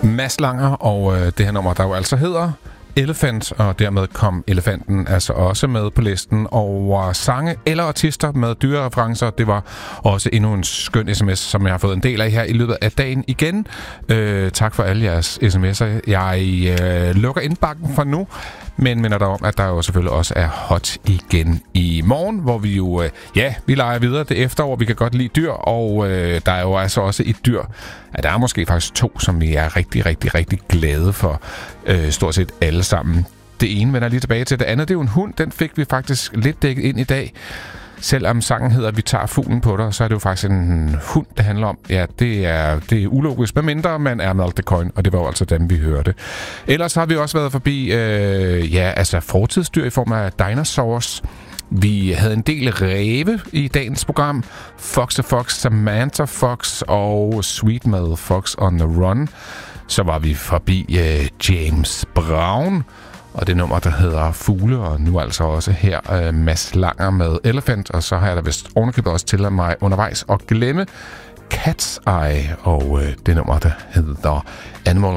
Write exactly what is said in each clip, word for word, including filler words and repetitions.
Mads Langer, og øh, det her nummer, der jo altså hedder Elephant, og dermed kom elefanten altså også med på listen over sange eller artister med dyrereferencer. Det var også endnu en skøn sms, som jeg har fået en del af her i løbet af dagen igen. Øh, tak for alle jeres sms'er. Jeg øh, lukker indbakken for nu, men minder dig om, at der jo selvfølgelig også er hot igen i morgen, hvor vi jo, øh, ja, vi leger videre det efterår. Vi kan godt lide dyr, og øh, der er jo altså også et dyr, ja, der er måske faktisk to, som vi er rigtig, rigtig, rigtig glade for. Øh, stort set alle sammen. Det ene vender lige tilbage til det andet. Det er jo en hund. Den fik vi faktisk lidt dækket ind i dag. Selvom sangen hedder Vi tager fuglen på dig, så er det jo faktisk en hund, det handler om. Ja, det er, det er ulogisk, med mindre man er Malk the Coin, og det var jo altså dem, vi hørte. Ellers har vi også været forbi øh, ja, altså fortidsdyr i form af dinosaurs. Vi havde en del ræve i dagens program. Fox the Fox, Samantha Fox og Sweet Mother Fox on the Run. Så var vi forbi øh, James Brown og det nummer, der hedder Fugle, og nu altså også her øh, Mads Langer med Elephant, og så har jeg da vist ovenikøbet også til mig undervejs at glemme Cat's Eye og øh, det nummer, der hedder Animal.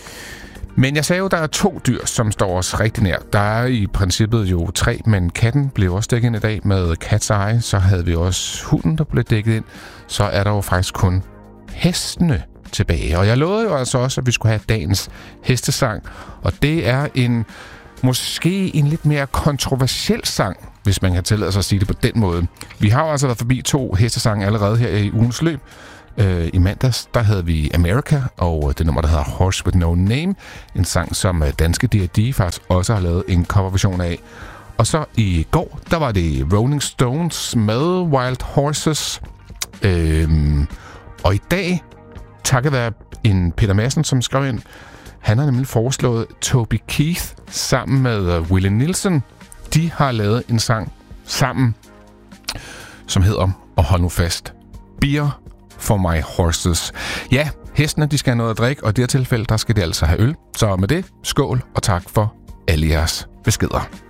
Men jeg sagde jo, der er to dyr, som står os rigtig nær. Der er i princippet jo tre, men katten blev også dækket ind i dag med Cat's Eye. Så havde vi også hunden, der blev dækket ind. Så er der jo faktisk kun hestene tilbage. Og jeg lovede jo altså også, at vi skulle have dagens hestesang. Og det er en måske en lidt mere kontroversiel sang, hvis man kan tillade sig at sige det på den måde. Vi har jo altså været forbi to hestesange allerede her i ugens løb. Øh, I mandags, der havde vi America, og det nummer, der hedder Horse With No Name. En sang, som danske D og D faktisk også har lavet en coverversion af. Og så i går, der var det Rolling Stones med Wild Horses. Øh, og i dag, takket være en Peter Madsen, som skrev ind, han har nemlig foreslået Toby Keith sammen med Willie Nelson. De har lavet en sang sammen, som hedder, og hold nu fast, Beer for My Horses. Ja, hestene, de skal have noget at drikke, og i det her tilfælde, der skal de altså have øl. Så med det, skål og tak for alle jeres beskeder.